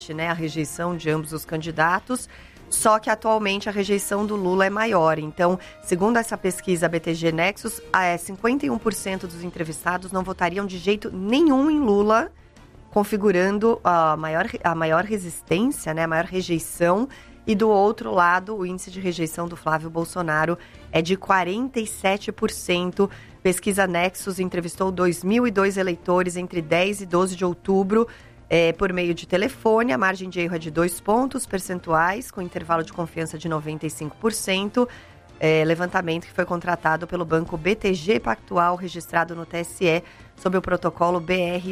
né, a rejeição de ambos os candidatos, só que atualmente a rejeição do Lula é maior. Então, segundo essa pesquisa BTG Nexus, 51% dos entrevistados não votariam de jeito nenhum em Lula, configurando a maior resistência, né, a maior rejeição. E do outro lado, o índice de rejeição do Flávio Bolsonaro é de 47%. Pesquisa Nexus entrevistou 2.002 eleitores entre 10 e 12 de outubro por meio de telefone. A margem de erro é de 2 pontos percentuais, com intervalo de confiança de 95%. Levantamento que foi contratado pelo banco BTG Pactual, registrado no TSE, sob o protocolo BR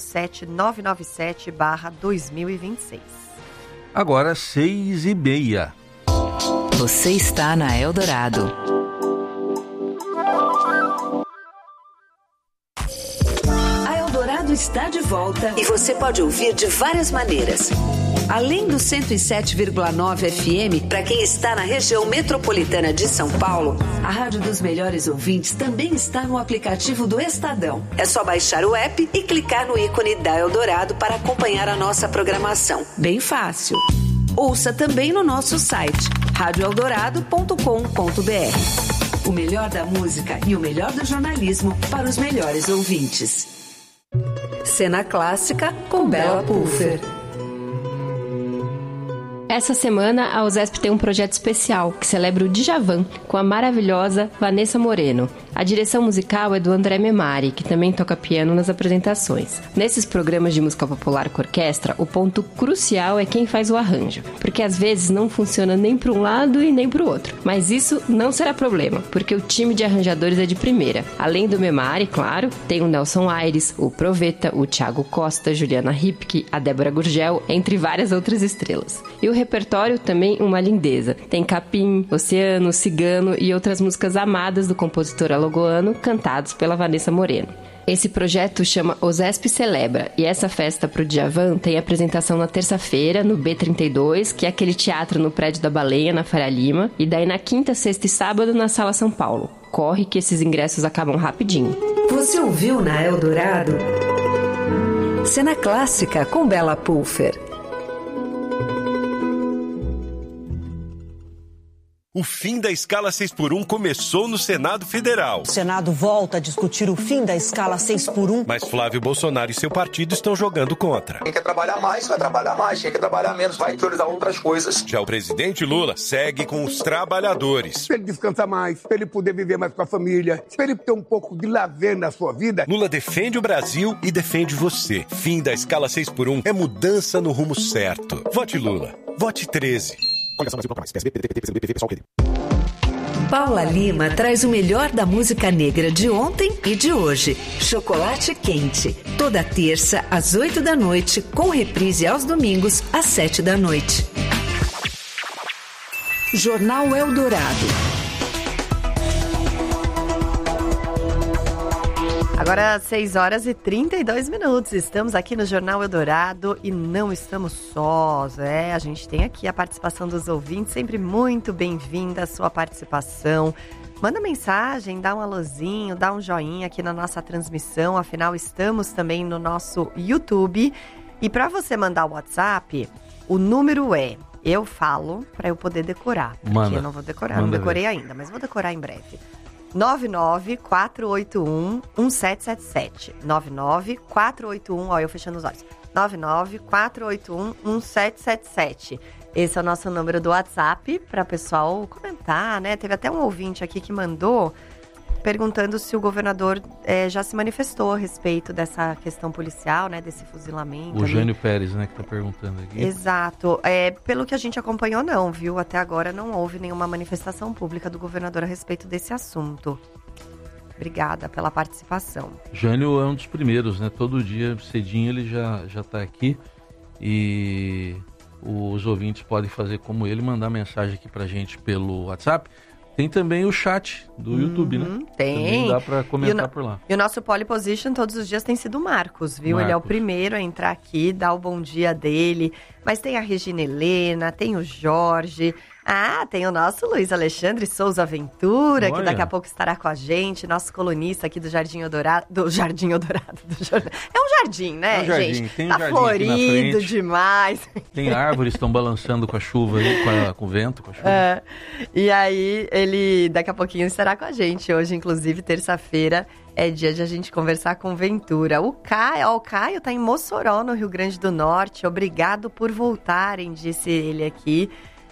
07997/2026. Agora 6h30. Você está na Eldorado. A Eldorado está de volta e você pode ouvir de várias maneiras. Além do 107,9 FM, para quem está na região metropolitana de São Paulo, a Rádio dos Melhores Ouvintes também está no aplicativo do Estadão. É só baixar o app e clicar no ícone da Eldorado para acompanhar a nossa programação. Bem fácil. Ouça também no nosso site, radioeldorado.com.br. O melhor da música e o melhor do jornalismo para os melhores ouvintes. Cena Clássica com Bela Pulfer. Essa semana, a USESP tem um projeto especial que celebra o Djavan com a maravilhosa Vanessa Moreno. A direção musical é do André Memari, que também toca piano nas apresentações. Nesses programas de música popular com orquestra, o ponto crucial é quem faz o arranjo, porque às vezes não funciona nem para um lado e nem para o outro. Mas isso não será problema, porque o time de arranjadores é de primeira. Além do Memari, claro, tem o Nelson Aires, o Proveta, o Thiago Costa, Juliana Ripke, a Débora Gurgel, entre várias outras estrelas. E o repertório também uma lindeza. Tem Capim, Oceano, Cigano e outras músicas amadas do compositor alagoano, cantados pela Vanessa Moreno. Esse projeto chama OSESP Celebra, e essa festa pro Djavan tem apresentação na terça-feira, no B32, que é aquele teatro no prédio da Baleia, na Faria Lima, e daí na quinta, sexta e sábado na Sala São Paulo. Corre que esses ingressos acabam rapidinho. Você ouviu na Eldorado? Cena Clássica com Bela Pulfer. O fim da escala 6x1 começou no Senado Federal. O Senado volta a discutir o fim da escala 6x1. Mas Flávio Bolsonaro e seu partido estão jogando contra. Quem quer trabalhar mais, vai trabalhar mais. Quem quer trabalhar menos, vai priorizar outras coisas. Já o presidente Lula segue com os trabalhadores. Para ele descansar mais, para ele poder viver mais com a família, para ele ter um pouco de lazer na sua vida. Lula defende o Brasil e defende você. Fim da escala 6x1 é mudança no rumo certo. Vote Lula. Vote 13. Paula Lima traz o melhor da música negra de ontem e de hoje. Chocolate Quente. Toda terça, às 8 da noite, com reprise aos domingos, às 7 da noite. Jornal Eldorado. Agora, 6h32. Estamos aqui no Jornal Eldorado e não estamos sós. A gente tem aqui a participação dos ouvintes, sempre muito bem-vinda a sua participação. Manda mensagem, dá um alôzinho, dá um joinha aqui na nossa transmissão. Afinal, estamos também no nosso YouTube. E para você mandar o WhatsApp, o número é... Eu falo para eu poder decorar. Porque eu não vou decorar, não decorei ainda, mas vou decorar em breve. 994811777. 99481, ó, eu fechando os olhos. 994811777. Esse é o nosso número do WhatsApp para o pessoal comentar, né? Teve até um ouvinte aqui que mandou perguntando se o governador já se manifestou a respeito dessa questão policial, né? Desse fuzilamento. O Jânio Pérez, né, que tá perguntando aqui. Exato. Pelo que a gente acompanhou, não, viu? Até agora não houve nenhuma manifestação pública do governador a respeito desse assunto. Obrigada pela participação. Jânio é um dos primeiros, né? Todo dia, cedinho, ele já tá aqui. E os ouvintes podem fazer como ele, mandar mensagem aqui pra gente pelo WhatsApp. Tem também o chat do YouTube, né? Tem. Também dá pra comentar por lá. E o nosso pole position todos os dias tem sido o Marcos, viu? Ele é o primeiro a entrar aqui, dar o bom dia dele. Mas tem a Regina Helena, tem o Jorge, Tem o nosso Luiz Alexandre Souza Ventura, Olha. que daqui a pouco estará com a gente, nosso colunista aqui do Jardim Eldorado. É um jardim, né, É um jardim, gente? tem um Tá jardim aqui na florido frente. demais. Tem árvores que estão balançando com a chuva aí, com o vento, com a chuva. E aí, ele daqui a pouquinho estará com a gente. Hoje, inclusive, terça-feira, é dia de a gente conversar com Ventura. O Caio tá em Mossoró, no Rio Grande do Norte. Obrigado por voltarem, disse ele aqui.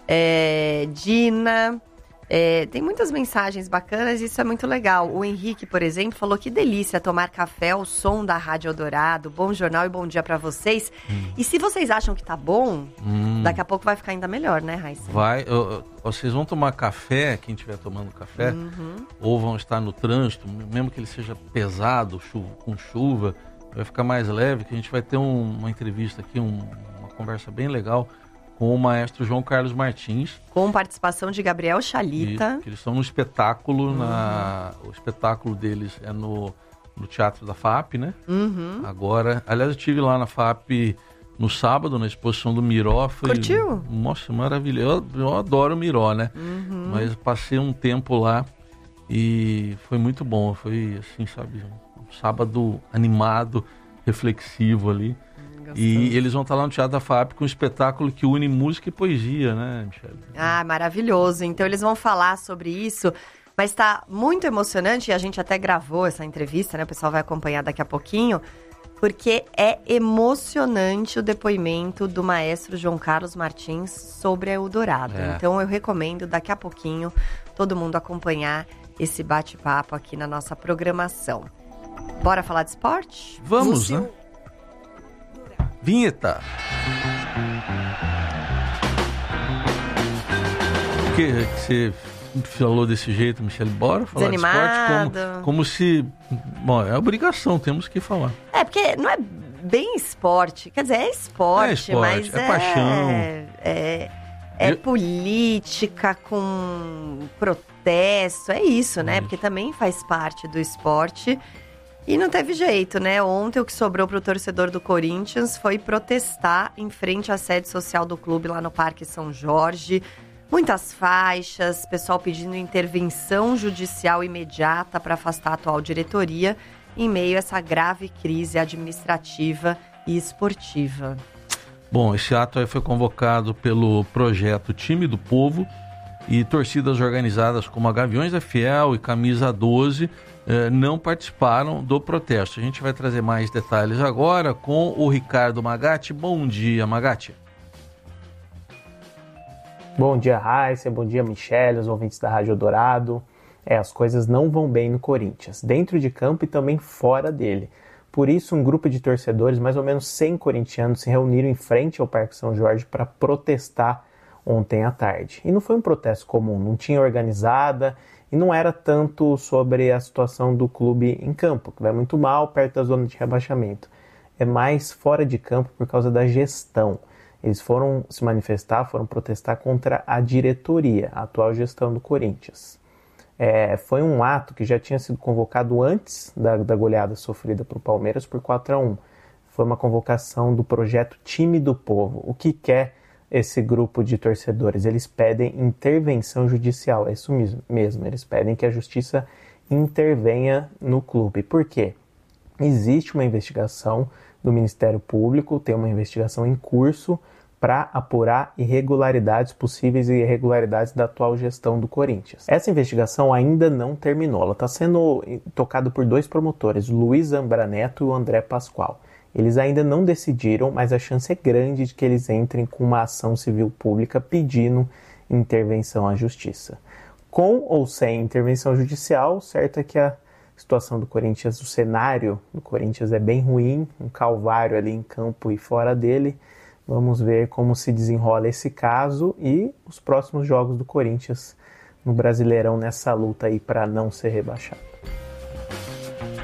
Dina, tem muitas mensagens bacanas, isso é muito legal. O Henrique, por exemplo, falou que delícia tomar café ao som da Rádio Eldorado. Bom jornal e bom dia pra vocês. E se vocês acham que tá bom, daqui a pouco vai ficar ainda melhor, né, Raíssa? Vai, vocês vão tomar café, quem estiver tomando café, ou vão estar no trânsito, mesmo que ele seja pesado, com chuva, vai ficar mais leve, que a gente vai ter uma entrevista aqui, uma conversa bem legal com o maestro João Carlos Martins. Com participação de Gabriel Chalita. Que eles estão no espetáculo, o espetáculo deles é no Teatro da FAP, né? Agora, aliás, eu estive lá na FAP no sábado, na exposição do Miró. Curtiu? Nossa, maravilhoso. Eu adoro o Miró, né? Mas passei um tempo lá e foi muito bom. Foi, assim, sabe, um sábado animado, reflexivo ali. E eles vão estar lá no Teatro da FAP com um espetáculo que une música e poesia, né, Michele? Maravilhoso. Então eles vão falar sobre isso, mas está muito emocionante, e a gente até gravou essa entrevista, né? O pessoal vai acompanhar daqui a pouquinho, porque é emocionante o depoimento do maestro João Carlos Martins sobre a Eldorado. Então eu recomendo daqui a pouquinho todo mundo acompanhar esse bate-papo aqui na nossa programação. Bora falar de esporte? Vamos, né? Vinheta. Por que você falou desse jeito, Michele? Bora falar Desanimado. de esporte como se... Bom, é obrigação, temos que falar. Porque não é bem esporte. Quer dizer, é esporte, mas é paixão. É política com protesto, é isso, né? Porque também faz parte do esporte. E não teve jeito, né? Ontem o que sobrou pro torcedor do Corinthians foi protestar em frente à sede social do clube lá no Parque São Jorge. Muitas faixas, pessoal pedindo intervenção judicial imediata para afastar a atual diretoria em meio a essa grave crise administrativa e esportiva. Bom, esse ato aí foi convocado pelo projeto Time do Povo e torcidas organizadas como a Gaviões da Fiel e Camisa 12 não participaram do protesto. A gente vai trazer mais detalhes agora com o Ricardo Magatti. Bom dia, Magatti. Bom dia, Raíssa. Bom dia, Michele, os ouvintes da Rádio Eldorado. As coisas não vão bem no Corinthians, dentro de campo e também fora dele. Por isso, um grupo de torcedores, mais ou menos 100 corintianos, se reuniram em frente ao Parque São Jorge para protestar ontem à tarde. E não foi um protesto comum, não tinha organizada e não era tanto sobre a situação do clube em campo, que vai muito mal perto da zona de rebaixamento. É mais fora de campo por causa da gestão. Eles foram se manifestar, foram protestar contra a diretoria, a atual gestão do Corinthians. Foi um ato que já tinha sido convocado antes da goleada sofrida para o Palmeiras por 4-1. Foi uma convocação do projeto Time do Povo. O que quer esse grupo de torcedores? Eles pedem intervenção judicial, é isso mesmo. Eles pedem que a justiça intervenha no clube. Por quê? Existe uma investigação do Ministério Público, tem uma investigação em curso para apurar possíveis irregularidades da atual gestão do Corinthians. Essa investigação ainda não terminou, ela está sendo tocada por 2 promotores, o Luiz Zambra Neto e o André Pascoal. Eles ainda não decidiram, mas a chance é grande de que eles entrem com uma ação civil pública pedindo intervenção à justiça. Com ou sem intervenção judicial, o certo é que a situação do Corinthians, o cenário do Corinthians é bem ruim, um calvário ali em campo e fora dele. Vamos ver como se desenrola esse caso e os próximos jogos do Corinthians no Brasileirão nessa luta aí para não ser rebaixado.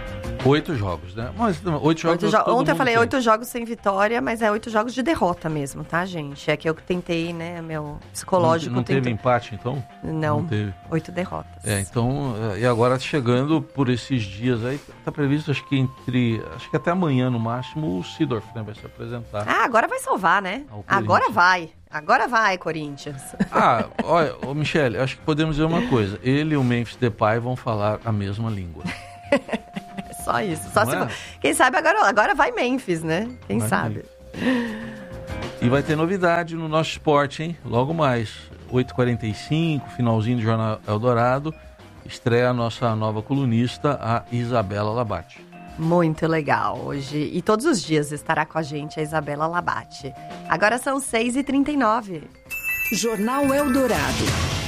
8 jogos, né? Mas 8 jogos... Ontem eu falei 8 jogos sem vitória, mas é 8 jogos de derrota mesmo, tá, gente? É que eu tentei, né, meu psicológico... Não teve empate, então? Não teve. 8 derrotas. Então, e agora chegando por esses dias aí, tá previsto, acho que até amanhã no máximo, o Seedorf, né, vai se apresentar. Agora vai salvar, né? Agora vai, Corinthians. Olha, Michele, acho que podemos dizer uma coisa. Ele e o Memphis Depay vão falar a mesma língua. Só isso. Quem sabe agora vai Memphis, né? Quem sabe. E vai ter novidade no nosso esporte, hein? Logo mais, 8h45, finalzinho do Jornal Eldorado, estreia a nossa nova colunista, a Isabela Labate. Muito legal hoje. E todos os dias estará com a gente a Isabela Labate. Agora são 6h39. Jornal Eldorado.